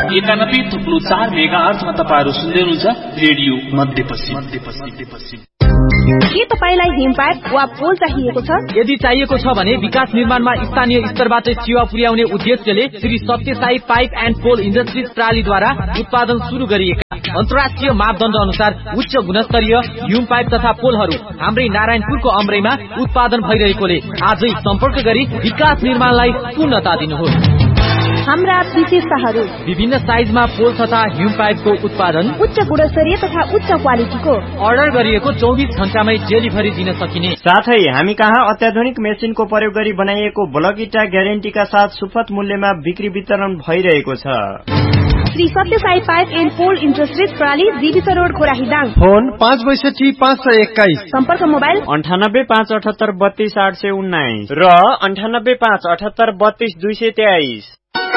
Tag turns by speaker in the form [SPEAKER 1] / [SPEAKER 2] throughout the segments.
[SPEAKER 1] 91.4 मेगाहर्जमा तपाईहरु सुन्दै हुनुहुन्छ रेडियो मध्यपश्चिम।
[SPEAKER 2] के तपाईलाई हिमपाइप वा पोल चाहिएको छ?
[SPEAKER 3] यदि चाहिएको छ भने विकास निर्माणमा स्थानीय स्तरबाट सेवा पुर्याउने उद्देश्यले Shri Sathya Sai pipe and pole industries प्रालीद्वारा उत्पादन सुरु गरिएका अन्तर्राष्ट्रिय मापदण्ड अनुसार उच्च गुणस्तरीय हिम पाइप तथा पोलहरू हाम्रै नारायणपुरको अमरैमा उत्पादन भइरहेकोले आजै सम्पर्क गरी विकास निर्माणलाई पूर्णता दिनुहोस्।
[SPEAKER 2] हाम्रा विशेषताहरू:
[SPEAKER 3] विभिन्न साइजमा पोल तथा हिम पाइपको उत्पादन,
[SPEAKER 2] उच्च गुणस्तरीय तथा उच्च क्वालिटीको,
[SPEAKER 3] अर्डर गरिएको 24 घण्टामै डेलिभरी दिन सकिने,
[SPEAKER 4] साथै हामी कहाँ अत्याधुनिक मेसिनको प्रयोग गरी बनाइएको ब्लक इटा ग्यारेन्टीका साथ सुपथ मूल्यमा बिक्री वितरण भइरहेको छ।
[SPEAKER 2] Shri Sathya Sai pipe and pole industries प्राली, जीविका रोड, खोराहीदाङ।
[SPEAKER 5] फोन 562
[SPEAKER 2] सम्पर्क मोबाइल
[SPEAKER 4] 9858323819 र 9858823223।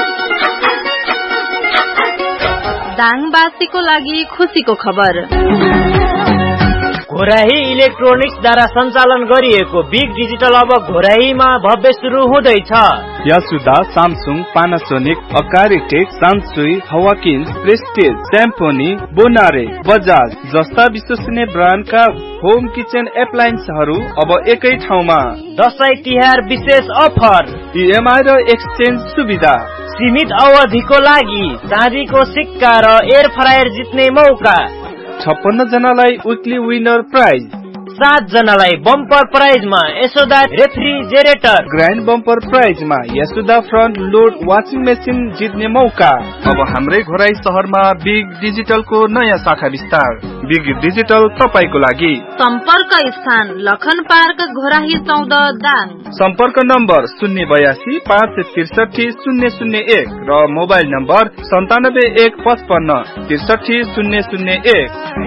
[SPEAKER 6] दाङवासीको लागि खुसीको खबर।
[SPEAKER 4] घोराही इलेक्ट्रोनिक्सद्वारा सञ्चालन गरिएको बिग डिजिटल अब घोराहीमा भव्य सुरु हुँदैछ।
[SPEAKER 7] यासुदा, सामसुङ, पानासोनिक, अकारिटेक, सामसुई, हवाकिन्स, प्रेस्टिज, स्याम्पोनी, बोनारे, बजाज जस्ता विश्वसनीय ब्रान्डका होम किचन एप्लायन्सहरू अब एकै ठाउँमा।
[SPEAKER 4] दशैं तिहार विशेष अफर,
[SPEAKER 7] इएमआई र एक्सचेन्ज सुविधा,
[SPEAKER 4] सीमित अवधिको लागि चाँदीको सिक्का र एयर फ्रायर जित्ने मौका,
[SPEAKER 7] 56 जनालाई विकली विनर प्राइज,
[SPEAKER 4] 7 जनालाई bumper प्राइजमा Yashoda refrigerator,
[SPEAKER 7] grand bumper प्राइजमा Yashoda front load washing machine जित्ने मौका। अब हाम्रै घोराई शहरमा बिग डिजिटलको नयाँ शाखा विस्तार। बिग डिजिटल तपाईको लागि।
[SPEAKER 6] सम्पर्क स्थान लखन पार्क, घोराही 14 दाङ।
[SPEAKER 7] सम्पर्क नम्बर 082 563 001 र मोबाइल नम्बर 9715 63 001।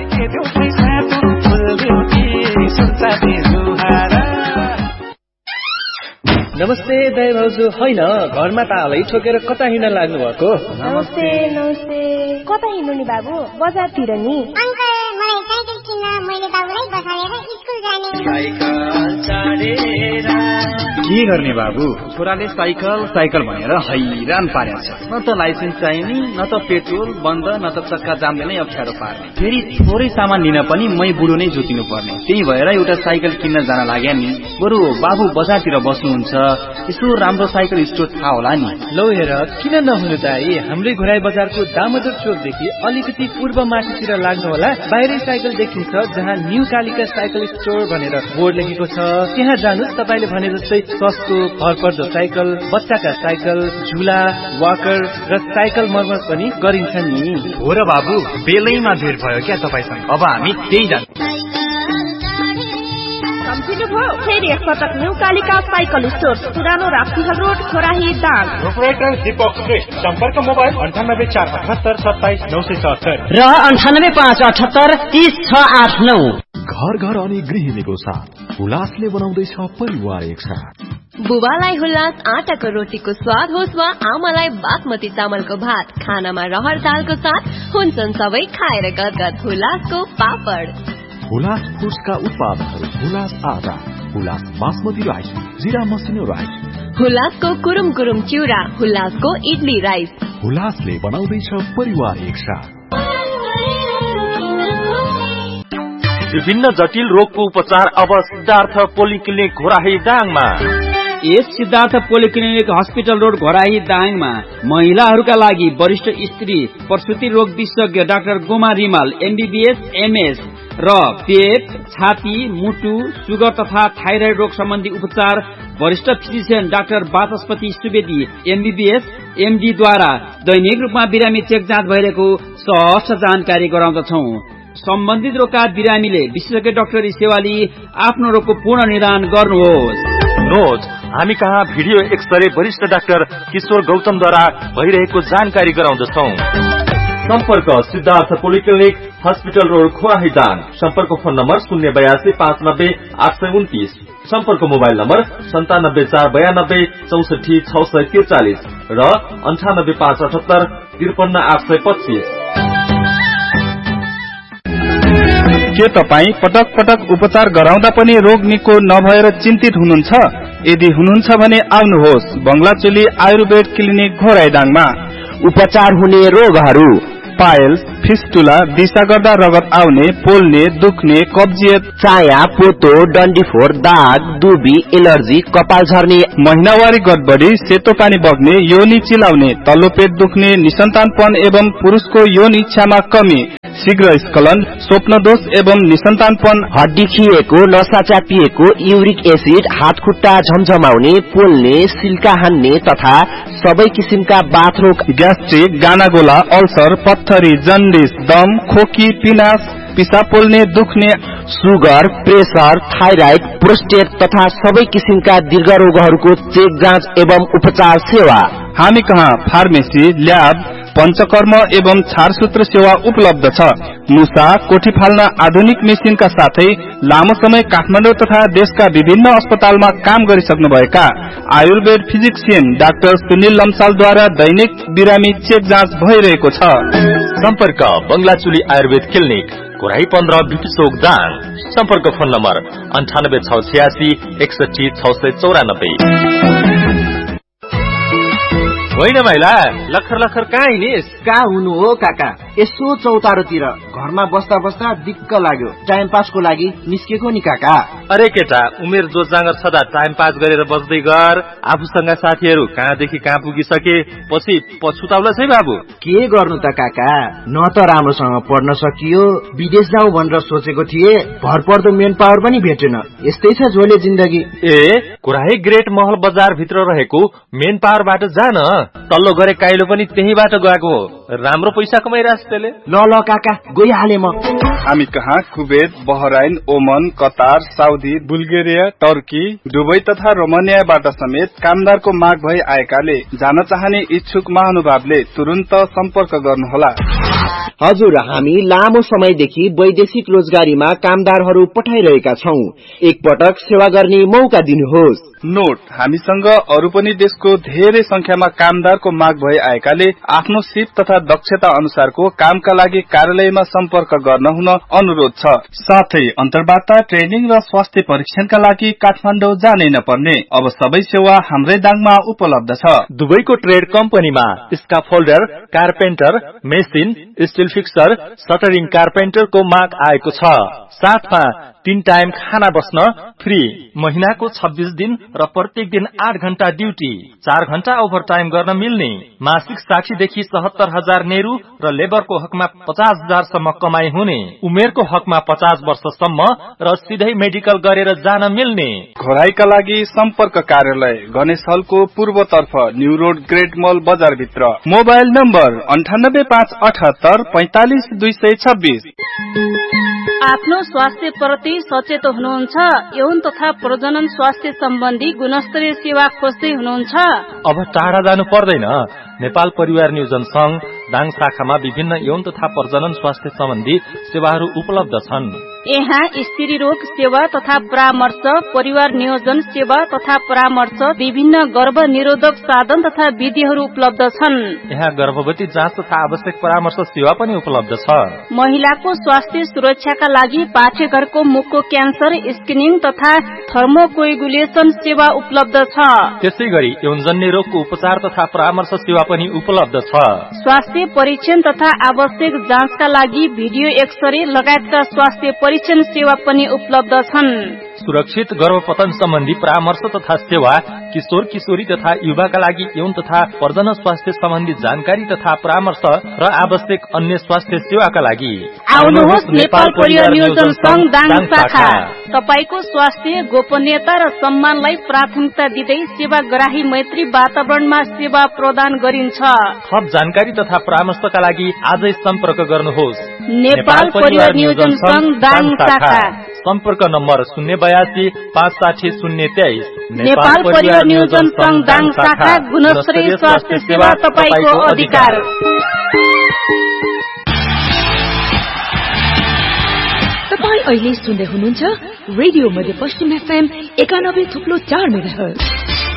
[SPEAKER 3] नमस्ते दाइ भाउजू, होइन घरमा तालै ठोकेर कता हिँड्न लाग्नु भएको?
[SPEAKER 2] नमस्ते नमस्ते, कता हिँड्नु नि बाबु? बजारतिर नि।
[SPEAKER 8] अंकल, मलाई साइकल किन्न, मैले बाबुलाई बसालेर स्कुल जाने।
[SPEAKER 9] के गर्ने बाबु, छोराले साइकल भनेर हैरान पारेको छ। न त लाइसेन्स चाहिने, न त पेट्रोल बन्द, न त चक्का जामले नै अप्ठ्यारो पार्ने। फेरि थोरै सामान लिन पनि मै बुढो नै जोतिनु पर्ने। त्यही भएर एउटा साइकल किन्न जान लाग्या नि। बरु बाबु बजारतिर बस्नुहुन्छ, यसो राम्रो साइकल स्टोर थाहा होला नि।
[SPEAKER 3] लौ हेर, किन नहुनु दाइ, हाम्रै घोराई बजारको दामोदर चोकदेखि अलिकति पूर्व माथितिर लाग्नु होला। बाहिरै साइकल देखिन्छ, जहाँ न्यू कालिका साइकल स्टोर भनेर बोर्ड लेखेको छ। त्यहाँ जानुस्, तपाईले भने जस्तै सस्तो भरपर्दो साइकल, बच्चाका साइकल, झुला, वाकर र साइकल मर्मत पनि गरिन्छ नि।
[SPEAKER 9] हो र बाबु, बेलैमा भेट भयो क्या तपाईसँग। अब हामी त्यही जान्छौँ।
[SPEAKER 2] फेरि एकपटक न्यू कालिका साइकल स्टोर, पुरानो राप्तीहल रोड, खोराही दाङ।
[SPEAKER 5] प्रोपराइटर दीपक श्रेष्ठ। सम्पर्क मोबाइल 9847879674
[SPEAKER 4] र 9858830689।
[SPEAKER 10] घर घर अनि गृहिणीको साथ हुलासले बनाउँदैछ परिवार एकसाथ।
[SPEAKER 6] बुबालाई हुलास आटाको रोटीको स्वाद होस् वा आमालाई बासमती चामलको भात, खानामा रहर दालको साथ हुन्छन् सबै खाएर गदगद हुलासको पापड।
[SPEAKER 10] हुलास फुड्सका उत्पादनहरू हुलास आटा, हुलास बासमती राइस, जिरा मसिनो राइस,
[SPEAKER 6] हुलासको कुरुम कुरुम चिउरा, हुलासको इडली राइस।
[SPEAKER 10] हुलासले बनाउँदैछ परिवार एकसाथ।
[SPEAKER 11] विभिन्न जटिल रोगको उपचार अब सिद्धार्थ पोलिक्लिनिक घोराही दाङमा।
[SPEAKER 12] यस Siddhartha polyclinic hospital road Ghorahi दाङमा महिलाहरूका लागि वरिष्ठ स्त्री प्रसुति रोग विशेषज्ञ doctor Goma Rimal MBBS MS र पेट, छाती, मुटु, सुगर तथा थाइरोइड रोग सम्बन्धी उपचार वरिष्ठ फिजिशियन डाक्टर वाचस्पति सुवेदी MBBS MD द्वारा दैनिक रूपमा बिरामी चेक जाँच भइरहेको सहज जानकारी गराउँदछौं। सम्बन्धित रोगका बिरामीले विशेषज्ञ डाक्टरी सेवा लिई आफ्नो रोगको पूर्ण निदान गर्नुहोस्।
[SPEAKER 11] नोट, हामी कहाँ भिडियो एक्सरे वरिष्ठ डाक्टर किशोर गौतमद्वारा भइरहेको जानकारी गराउँदछौं। सम्पर्क Siddhartha polyclinic hospital road खोराही Dang. सम्पर्क फोन नम्बर 082 590 829। सम्पर्क मोबाइल नम्बर 97 492 64 643 र 98 578 53 825।
[SPEAKER 7] के तपाई पटक पटक उपचार गराउँदा पनि रोग निको नभएर चिन्तित हुनुहुन्छ? यदि हुनुहुन्छ भने आउनुहोस् बंगलाचोली आयुर्वेद क्लिनिक घोराईदाङमा।
[SPEAKER 13] उपचार हुने रोगहरू
[SPEAKER 7] पाइल्स, फिस्टुला, दिशा गर्दा रगत आउने, पोल्ने, दुख्ने, कब्जियत,
[SPEAKER 13] चाया, पोतो, डन्डीफोर, दाग, दुबी, एलर्जी, कपाल झर्ने,
[SPEAKER 7] महिनावारी गडबडी, सेतो पानी बग्ने, योनि चिलाउने, तल्लो पेट दुख्ने, निसन्तानपन एवं पुरुषको यौन इच्छामा कमी, शीघ्र स्खलन, स्वप्नदोष एवं निसन्तानपन,
[SPEAKER 13] हड्डी खिएको, नसा च्यापिएको, युरिक एसिड, हात खुट्टा झमझमाउने, पोल्ने, सिल्का हान्ने तथा सबै किसिमका बाथरोग,
[SPEAKER 7] ग्यास्ट्रिक, गानागोला, अल्सर, पत्थरी, जन्डिस, दम, खोकी, पिनास, पिसाब पोल्ने, दुख्ने,
[SPEAKER 13] सुगर, प्रेसर, थाइराइड, प्रोस्टेट तथा सबै किसिमका दीर्घ रोगहरूको चेक जाँच एवं उपचार सेवा।
[SPEAKER 7] हामी कहाँ फार्मेसी, ल्याब, पञ्चकर्म एवं छारसूत्र सेवा उपलब्ध छ। मुसा, कोठी फाल्न आधुनिक मेसिनका साथै लामो समय काठमाडौँ तथा देशका विभिन्न अस्पतालमा काम गरिसक्नुभएका आयुर्वेद फिजिक्सियन डाक्टर सुनिल लम्सालद्वारा दैनिक बिरामी चेक जाँच भइरहेको छ।
[SPEAKER 11] सम्पर्क बंगलाचुली आयुर्वेद क्लिनिक, कोराही 15, बिपी चोक, दाङ। सम्पर्क फोन नम्बर 98 686 61 694। होइन माइला, लखर लखर कहाँ हिँडिस?
[SPEAKER 14] कहाँ हुनु हो काका, यसो चौतारोतिर घरमा बस्दा बस्दा दिक्क लाग्यो, टाइम पासको लागि निस्केको नि काका।
[SPEAKER 11] अरे केटा, उमेर जो जाँगर छदा टाइम पास गरेर बस्दै गर। आफूसँग साथीहरू कहाँदेखि कहाँ पुगिसके, पछि पछुताउला है बाबु।
[SPEAKER 14] के गर्नु त काका, न त राम्रोसँग पढ्न सकियो, विदेश जाउँ भनेर सोचेको थिए, भरपर्दो मेन पावर पनि भेटेन, यस्तै छ झोले जिन्दगी।
[SPEAKER 11] ए, कुराही ग्रेट महल बजार भित्र रहेको मेन पावरबाट जान, तल्लो गरे काइलो पनि त्यहीबाट गएको हो, राम्रो पैसा कमाइरहेछ त्यसले।
[SPEAKER 14] ल काका, गइहाले म।
[SPEAKER 7] हामी कहाँ कुवेत, बहराइन, ओमन, Qatar, Saudi, Bulgaria, Turkey, Dubai तथा रोमानियाबाट समेत कामदारको माग भई आएकाले जान चाहने इच्छुक महानुभावले तुरुन्त सम्पर्क गर्नुहोला।
[SPEAKER 14] हजुर, हामी लामो समयदेखि वैदेशिक रोजगारीमा कामदारहरू पठाइरहेका छौं, एकपटक सेवा गर्ने मौका दिनुहोस्।
[SPEAKER 7] नोट, हामीसँग अरू पनि देशको धेरै संख्यामा कामदारको माग भई आएकाले आफ्नो सिप तथा दक्षता अनुसारको कामका लागि कार्यालयमा सम्पर्क गर्न हुन अनुरोध छ। साथै अन्तर्वार्ता, ट्रेनिङ र स्वास्थ्य परीक्षणका लागि काठमाडौँ जानै नपर्ने अब सबै सेवा हाम्रै दाङमा उपलब्ध छ।
[SPEAKER 11] दुबईको ट्रेड कम्पनीमा स्काफोल्डर, कारपेन्टर, मेसिन, स्टिल फिक्सर, सटरिङ कारपेन्टरको माग आएको छ। साथमा 3 टाइम खाना बस्न फ्री, महिनाको 26 दिन र प्रत्येक दिन 8 घण्टा ड्युटी, 4 घण्टा ओभर टाइम गर्न मिल्ने, मासिक 60 देखि 77,000 नेरू र लेबरको हकमा 50,000 सम्म कमाई हुने, उमेरको हकमा 50 वर्षसम्म र सिधै मेडिकल गरेर जान मिल्ने।
[SPEAKER 7] घोराईका लागि सम्पर्क कार्यालय गणेश हलको पूर्वतर्फ, न्यू रोड, ग्रेट मल बजार भित्र। Mobile number 98 578 45 226।
[SPEAKER 2] आफ्नो स्वास्थ्य प्रति सचेत हुनुहुन्छ? यौन तथा प्रजनन स्वास्थ्य सम्बन्धी गुणस्तरीय सेवा खोज्दै हुनुहुन्छ?
[SPEAKER 11] अब टाढा जानु पर्दैन। नेपाल परिवार नियोजन संघ दाङ शाखामा विभिन्न यौन तथा प्रजनन स्वास्थ्य सम्बन्धी सेवाहरू उपलब्ध छन्।
[SPEAKER 2] यहाँ स्त्री रोग सेवा तथा परामर्श, परिवार नियोजन सेवा तथा परामर्श, विभिन्न गर्भ निरोधक साधन तथा विधिहरू उपलब्ध छन्।
[SPEAKER 11] यहाँ गर्भवती जाँच तथा आवश्यक परामर्श सेवा पनि उपलब्ध छ।
[SPEAKER 2] महिलाको स्वास्थ्य सुरक्षाका लागि पाठेघरको मुखको क्यान्सर स्क्रिनिङ तथा थर्मोकोएगुलेसन सेवा उपलब्ध छ।
[SPEAKER 11] त्यसै गरी यौनजन्य रोगको उपचार तथा परामर्श सेवा पनि उपलब्ध छ।
[SPEAKER 2] स्वास्थ्य परीक्षण तथा आवश्यक जाँचका लागि भिडियो एक्सरे लगायतका स्वास्थ्य परीक्षण सेवा पनि उपलब्ध छन्।
[SPEAKER 11] सुरक्षित गर्भपतन सम्बन्धी परामर्श तथा सेवा, किशोर किशोरी तथा युवाका लागि यौन तथा प्रजनन स्वास्थ्य सम्बन्धी जानकारी तथा परामर्श र आवश्यक अन्य स्वास्थ्य सेवाका लागि
[SPEAKER 2] आउनुहोस् नेपाल परिवार नियोजन संघ दाङ शाखा। तपाईको स्वास्थ्य, गोपनीयता र सम्मानलाई प्राथमिकता दिँदै सेवाग्राही मैत्री वातावरणमा सेवा प्रदान गरिन्छ।
[SPEAKER 11] थप जानकारी तथा परामर्शका लागि आजै सम्पर्क गर्नुहोस्।
[SPEAKER 2] नेपाल परिवार नियोजन संघ दाङ शाखा।
[SPEAKER 11] सम्पर्क नम्बर 082 560 023।
[SPEAKER 2] नेपाल परिवार नियोजन संघ दाङ शाखा। गुणस्तरीय स्वास्थ्य सेवा तपाईको अधिकार।
[SPEAKER 15] तपाईँ अहिले सुन्दै हुनुहुन्छ रेडियो मध्यपश्चिम FM 91.4 मेगाहर्ज।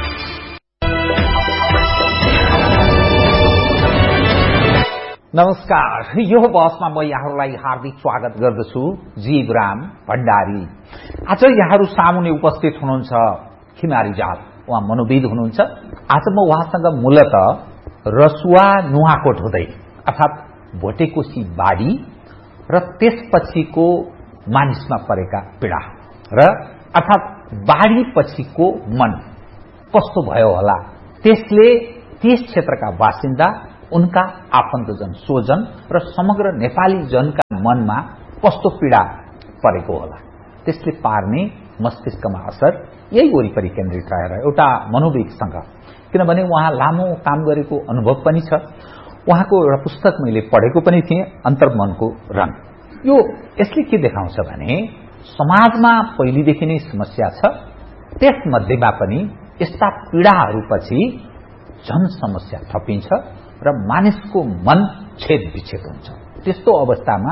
[SPEAKER 16] नमस्कार, यो बसमा म यहाँहरूलाई हार्दिक स्वागत गर्दछु। जीवराम भण्डारी। आज यहाँहरू सामुने उपस्थित हुनुहुन्छ खिमारी जात, उहाँ मनोविद हुनुहुन्छ। आज म उहाँसँग मूलत रसुवा नुवाकोट हुँदै अर्थात् भोटेकोसी बाढी र त्यसपछिको मानिसमा परेका पीडा र अर्थात् बाढी पछिको मन कस्तो भयो होला, त्यसले त्यस क्षेत्रका बासिन्दा, उनका आफन्तजन स्वजन र समग्र नेपाली जनका मनमा कस्तो पीडा परेको होला, त्यसले पार्ने मस्तिष्कमा असर यही वरिपरि केन्द्रित रहेर एउटा मनोविदसँग, किनभने उहाँ लामो काम गरेको अनुभव पनि छ। उहाँको एउटा पुस्तक मैले पढेको पनि थिएँ, अन्तर्मनको रङ। यो यसले के देखाउँछ भने समाजमा पहिलेदेखि नै समस्या छ, त्यसमध्येमा पनि यस्ता पीडाहरूपछि झन समस्या थपिन्छ र मानिसको मन छेद विच्छेद हुन्छ। त्यस्तो अवस्थामा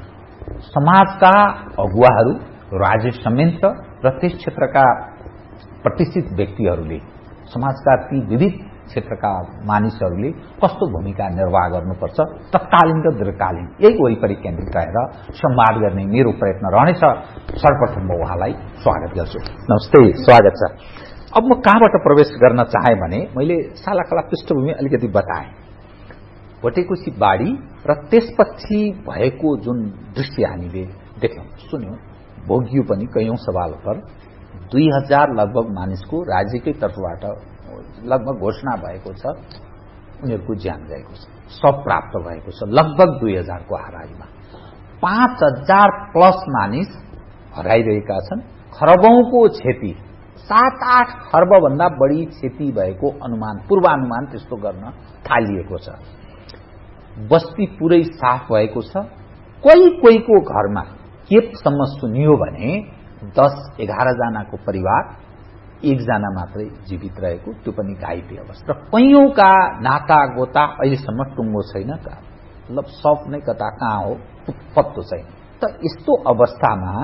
[SPEAKER 16] समाजका अगुवाहरू, राजेश संयन्त्र र त्यस क्षेत्रका प्रतिष्ठित व्यक्तिहरूले, समाजका ती विविध क्षेत्रका मानिसहरूले कस्तो भूमिका निर्वाह गर्नुपर्छ, तत्कालीन र दीर्घकालीन, यही वरिपरि केन्द्रित रहेर संवाद गर्ने मेरो प्रयत्न रहनेछ। सर्वप्रथम म उहाँलाई स्वागत गर्छु। नमस्ते, स्वागत छ। अब म कहाँबाट प्रवेश गर्न चाहे भने मैले सालाकला पृष्ठभूमि अलिकति बताएँ। भोटेकोसी बाढी र त्यसपछि भएको जुन दृश्य हामीले देख्यौं, सुन्यौं, भोगियो पनि कैयौं सवाल पर 2000 लगभग मानिसको राज्यकै तर्फबाट लगभग घोषणा भएको छ, उनीहरूको ज्यान गएको छ, सब प्राप्त भएको छ। लगभग 2000 को हाराहारीमा 5000 प्लस मानिस हराइरहेका छन्। खरबौंको क्षति, 7-8 खर्ब भन्दा बढी क्षति भएको अनुमान, पूर्वानुमान त्यस्तो गर्न थालिएको छ। बस्ती पुरै साफ भएको छ। कोहीको घरमा केपसम्म सुनियो भने 10-11 जनाको परिवार, 1 जना मात्रै जीवित रहेको, त्यो पनि घाइते अवस्था। र कैयौंका नाता गोता अहिलेसम्म टुङ्गो छैन, मतलब सब नै कता कहाँ हो पत्तो छैन। त यस्तो अवस्थामा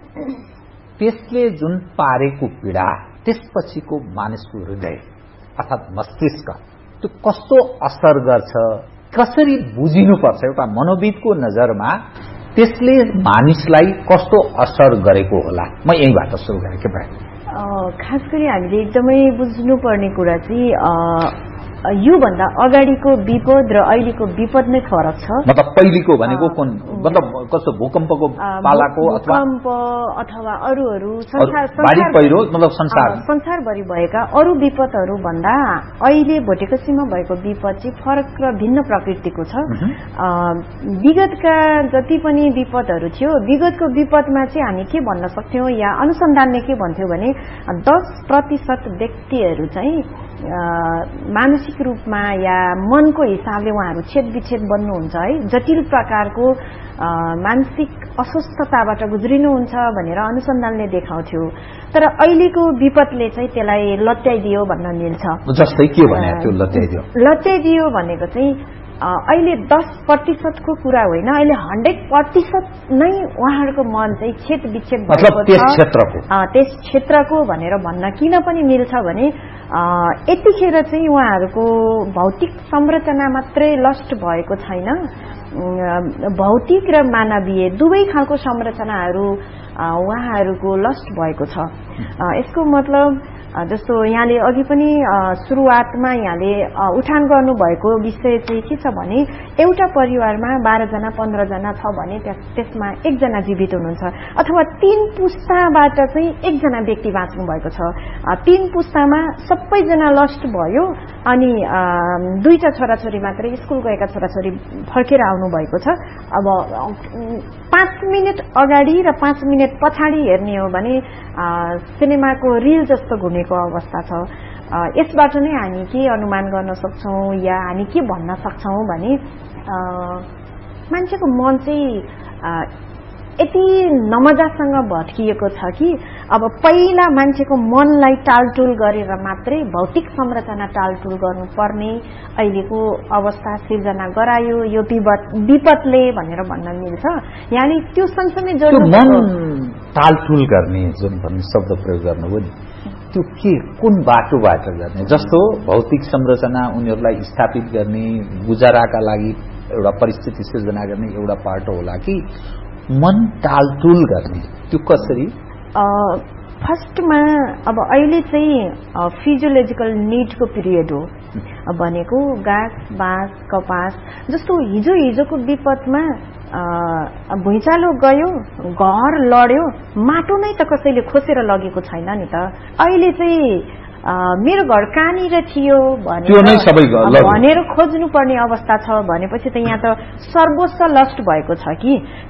[SPEAKER 16] त्यसले जुन पारेको पीडा, त्यसपछिको मानिसको हृदय अर्थात् मस्तिष्क, त्यो कस्तो असर गर्छ, कसरी बुझिनुपर्छ एउटा मनोविदको नजरमा, त्यसले मानिसलाई कस्तो असर गरेको होला, म यहीबाट सुरु गरेँ। के भयो?
[SPEAKER 17] खास गरी हामीले एकदमै बुझ्नुपर्ने कुरा चाहिँ योभन्दा अगाडिको विपद र अहिलेको विपद नै फरक छ।
[SPEAKER 16] मतलब पहिलेको भनेको कुन, मतलब कस्तो भूकम्पको पालाको
[SPEAKER 17] अथवा अरू
[SPEAKER 16] बाढी पहिरो, मतलब
[SPEAKER 17] संसारभरि भएका अरू विपदहरू भन्दा अहिले भोटेकोसीमा भएको विपद चाहिँ फरक र भिन्न प्रकृतिको छ। विगतका जति पनि विपदहरू थियो, विगतको विपदमा चाहिँ हामी के भन्न सक्थ्यौं या अनुसन्धानले के भन्थ्यो भने 10% व्यक्तिहरू चाहिँ मानसिक रूपमा या मनको हिसाबले उहाँहरू छेद विच्छेद बन्नुहुन्छ है, जटिल प्रकारको मानसिक अस्वस्थताबाट गुज्रिनुहुन्छ भनेर अनुसन्धानले देखाउँथ्यो। तर अहिलेको विपदले चाहिँ त्यसलाई लत्याइदियो भन्न मिल्छ।
[SPEAKER 16] जस्तै के भने त्यो
[SPEAKER 17] लत्याइदियो भनेको चाहिँ अहिले 10% को कुरा होइन, अहिले 100% नै उहाँहरूको मन चाहिँ छेद विच्छेद भएको छ। त्यस क्षेत्रको भनेर भन्न किन पनि मिल्छ भने यतिखेर चाहिँ उहाँहरूको भौतिक संरचना मात्रै लस्ट भएको छैन, भौतिक र मानवीय दुवै खालको संरचनाहरू उहाँहरूको लस्ट भएको छ। यसको मतलब जस्तो यहाँले अघि पनि सुरुवातमा यहाँले उठान गर्नुभएको विषय चाहिँ के छ भने एउटा परिवारमा 12 जना 15 जना छ भने त्यसमा 1 जना जीवित हुनुहुन्छ, अथवा 3 पुस्ताबाट चाहिँ 1 जना व्यक्ति बाँच्नु भएको छ। 3 पुस्तामा सबैजना लस्ट भयो अनि 2टा छोराछोरी मात्रै स्कुल गएका छोराछोरी फर्केर आउनु भएको छ। अब 5 मिनेट अगाडि र 5 मिनेट पछाडि हेर्ने हो भने सिनेमाको रिल जस्तो घुमेको अवस्था छ। यसबाट नै हामी के अनुमान गर्न सक्छौं या हामी के भन्न सक्छौं भने मान्छेको मन चाहिँ यति नमजासँग भत्किएको छ कि अब पहिला मान्छेको मनलाई टालटुल गरेर मात्रै भौतिक संरचना टालटुल गर्नुपर्ने अहिलेको अवस्था सिर्जना गरायो यो विपदले भनेर भन्न मिल्छ। यानी त्यो सँगसँगै
[SPEAKER 16] टालटुल गर्ने जुन भन्ने शब्द प्रयोग गर्नुभयो नि, त्यो के कुन बाटोबाट गर्ने? जस्तो भौतिक संरचना उनीहरूलाई स्थापित गर्ने, गुजाराका लागि एउटा परिस्थिति सिर्जना गर्ने एउटा पाटो होला कि मन टालटुल गर्ने, त्यो कसरी?
[SPEAKER 17] फर्स्टमा अब अहिले चाहिँ फिजियोलोजिकल निडको पिरियड हो भनेको गाँस बाँस कपास जस्तो हिजोको विपदमा भुइँचालो गयो घर लड्यो माटो नै त कसैले खोसेर लगेको छैन नि त अहिले चाहिँ मेरो घर कहाँनिर थियो भनेर खोज्नु पर्ने अवस्था छ भनेपछि त यहाँ त सर्वोच्च लस्ट भएको छ कि